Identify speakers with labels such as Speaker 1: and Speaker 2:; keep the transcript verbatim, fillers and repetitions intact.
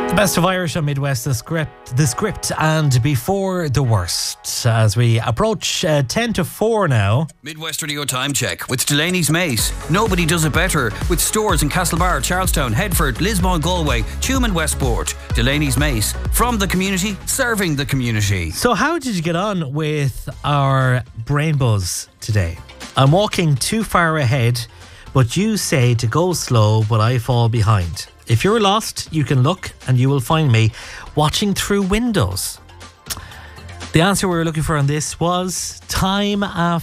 Speaker 1: Best of Irish on Midwest, the script, the script, and before the worst. As we approach uh, ten to four now.
Speaker 2: Midwest Radio Time Check with Delaney's Mace. Nobody does it better. With stores in Castlebar, Charlestown, Headford, Lismore, Galway, Tuam and Westport. Delaney's Mace. From the community, serving the community.
Speaker 1: So how did you get on with our brain buzz today? I'm walking too far ahead, but you say to go slow, but I fall behind. If you're lost, you can look and you will find me watching through windows. The answer we were looking for on this was time after